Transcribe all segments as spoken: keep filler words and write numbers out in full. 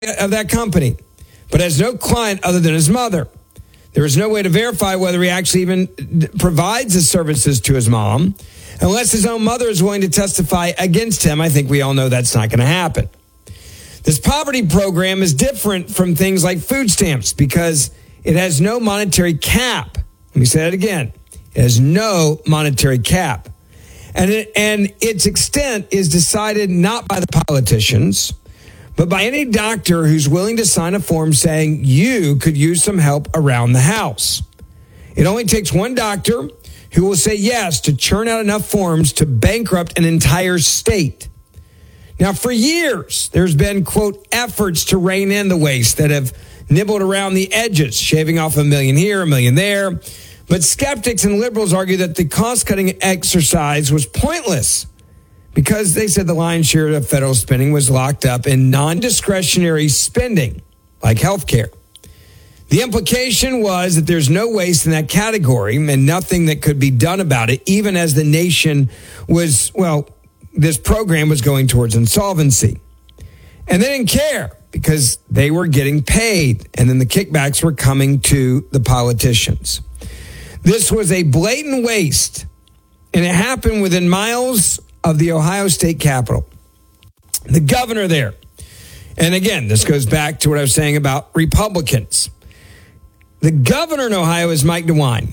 of that company, but has no client other than his mother. There is no way to verify whether he actually even provides the services to his mom. Unless his own mother is willing to testify against him, I think we all know that's not going to happen. This poverty program is different from things like food stamps because it has no monetary cap. Let me say that again. It has no monetary cap. And, it, and its extent is decided not by the politicians, but by any doctor who's willing to sign a form saying you could use some help around the house. It only takes one doctor who will say yes to churn out enough forms to bankrupt an entire state. Now, for years, there's been, quote, efforts to rein in the waste that have nibbled around the edges, shaving off a million here, a million there. But skeptics and liberals argue that the cost-cutting exercise was pointless because they said the lion's share of federal spending was locked up in non-discretionary spending, like health care. The implication was that there's no waste in that category and nothing that could be done about it, even as the nation was, well, this program was going towards insolvency. And they didn't care because they were getting paid, and then the kickbacks were coming to the politicians. This was a blatant waste, and it happened within miles of the Ohio State Capitol. The governor there, and again, this goes back to what I was saying about Republicans. The governor in Ohio is Mike DeWine.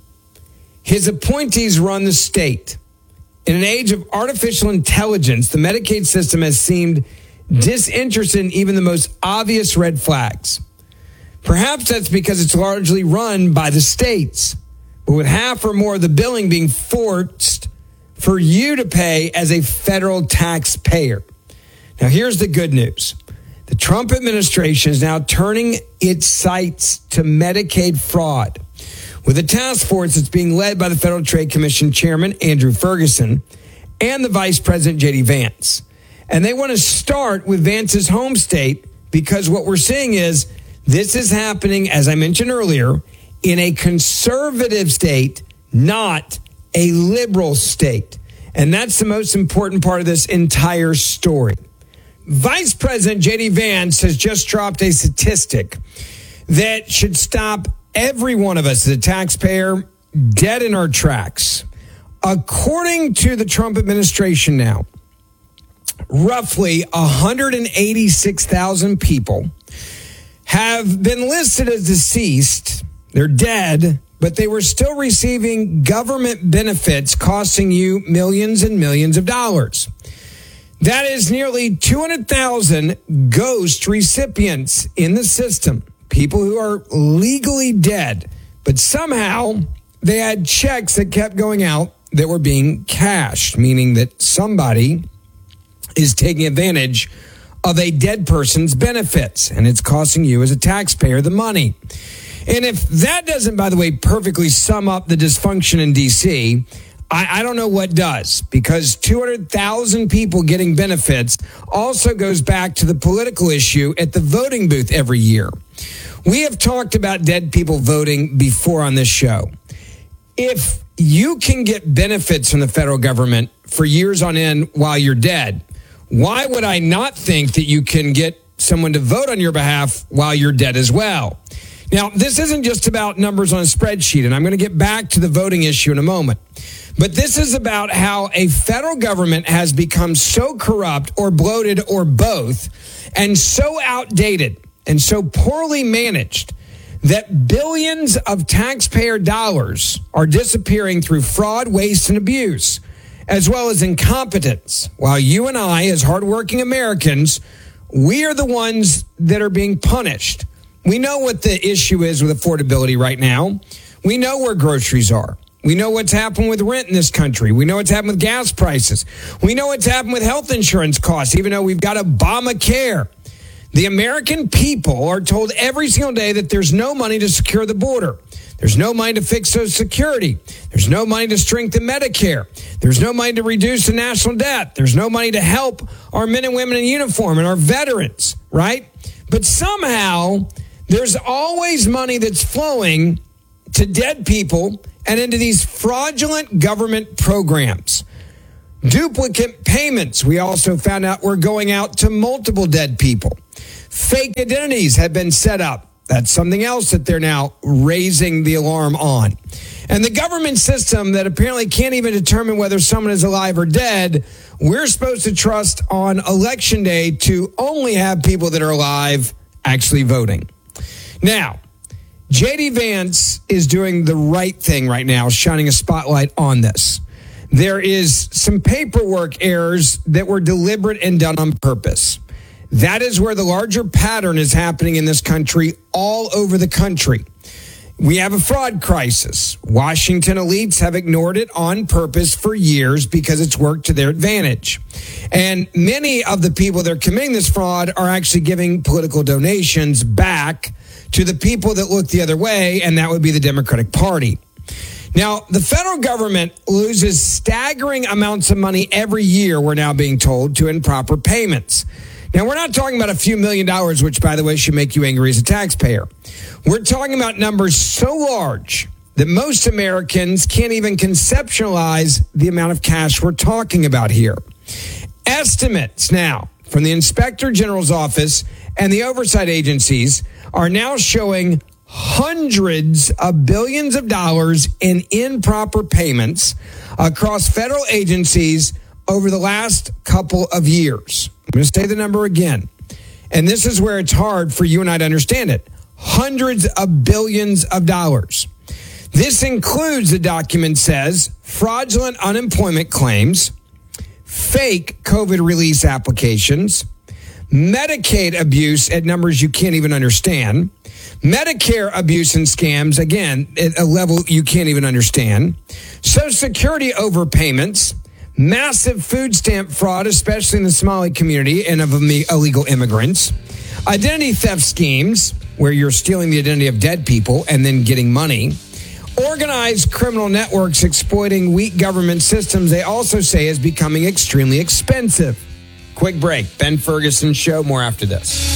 His appointees run the state. In an age of artificial intelligence, the Medicaid system has seemed disinterested in even the most obvious red flags. Perhaps that's because it's largely run by the states, but with half or more of the billing being forced for you to pay as a federal taxpayer. Now, here's the good news. The Trump administration is now turning its sights to Medicaid fraud with a task force that's being led by the Federal Trade Commission Chairman Andrew Ferguson and the Vice President J D Vance. And they want to start with Vance's home state because what we're seeing is this is happening, as I mentioned earlier, in a conservative state, not a liberal state. And that's the most important part of this entire story. Vice President J D Vance has just dropped a statistic that should stop every one of us as a taxpayer dead in our tracks. According to the Trump administration now, roughly one hundred eighty-six thousand people have been listed as deceased. They're dead, but they were still receiving government benefits costing you millions and millions of dollars. That is nearly two hundred thousand ghost recipients in the system, people who are legally dead, but somehow they had checks that kept going out that were being cashed, meaning that somebody is taking advantage of a dead person's benefits, and it's costing you as a taxpayer the money. And if that doesn't, by the way, perfectly sum up the dysfunction in D C, I, I don't know what does, because two hundred thousand people getting benefits also goes back to the political issue at the voting booth every year. We have talked about dead people voting before on this show. If you can get benefits from the federal government for years on end while you're dead, why would I not think that you can get someone to vote on your behalf while you're dead as well? Now, this isn't just about numbers on a spreadsheet, and I'm going to get back to the voting issue in a moment. But this is about how a federal government has become so corrupt or bloated or both and so outdated and so poorly managed that billions of taxpayer dollars are disappearing through fraud, waste, and abuse, as well as incompetence. While you and I, as hardworking Americans, we are the ones that are being punished. We know what the issue is with affordability right now. We know where groceries are. We know what's happened with rent in this country. We know what's happened with gas prices. We know what's happened with health insurance costs, even though we've got Obamacare. The American people are told every single day that there's no money to secure the border. There's no money to fix Social Security. There's no money to strengthen Medicare. There's no money to reduce the national debt. There's no money to help our men and women in uniform and our veterans, right? But somehow there's always money that's flowing to dead people and into these fraudulent government programs. Duplicate payments, we also found out, were going out to multiple dead people. Fake identities have been set up. That's something else that they're now raising the alarm on. And the government system that apparently can't even determine whether someone is alive or dead, we're supposed to trust on Election Day to only have people that are alive actually voting. Now, J D Vance is doing the right thing right now, shining a spotlight on this. There is some paperwork errors that were deliberate and done on purpose. That is where the larger pattern is happening in this country, all over the country. We have a fraud crisis. Washington elites have ignored it on purpose for years because it's worked to their advantage. And many of the people that are committing this fraud are actually giving political donations back to the people that look the other way, and that would be the Democratic Party. Now, the federal government loses staggering amounts of money every year, we're now being told, to improper payments. Now, we're not talking about a few million dollars, which, by the way, should make you angry as a taxpayer. We're talking about numbers so large that most Americans can't even conceptualize the amount of cash we're talking about here. Estimates now from the Inspector General's office and the oversight agencies are now showing hundreds of billions of dollars in improper payments across federal agencies over the last couple of years. I'm going to say the number again. And this is where it's hard for you and I to understand it. Hundreds of billions of dollars. This includes, the document says, fraudulent unemployment claims, fake COVID release applications, Medicaid abuse at numbers you can't even understand, Medicare abuse and scams, again, at a level you can't even understand, Social Security overpayments, massive food stamp fraud, especially in the Somali community and of illegal immigrants, identity theft schemes, where you're stealing the identity of dead people and then getting money, organized criminal networks exploiting weak government systems they also say is becoming extremely expensive. Quick break. Ben Ferguson Show. More after this.